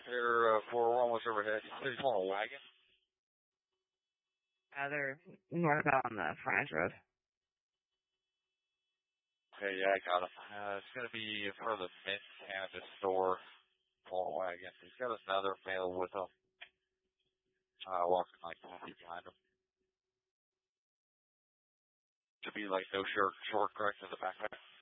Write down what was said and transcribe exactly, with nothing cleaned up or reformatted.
They're, uh, we're almost overhead. There's more wagon. Uh, they're northbound on the Frontage Road. Okay, yeah, I got him. Uh, it's going to be in front of the Mint Cannabis store. Paul wagon. He's got another male with him. Uh, walking like fifty behind him. To be like no short, short correct in the backpack.